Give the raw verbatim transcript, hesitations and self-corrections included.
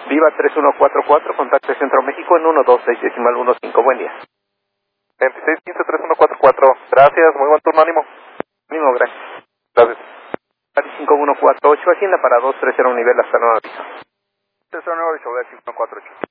Viva tres uno cuatro cuatro, contacto Centro México en uno dos seis decimal uno cinco, buen día. veintiséis quince tres uno cuatro cuatro, gracias, muy buen turno, ánimo. Ánimo, gracias. Gracias. cinco uno cuatro ocho, agenda para dos tres cero nivel hasta nuevo aviso. tres cero nueve, cinco uno cuatro ocho.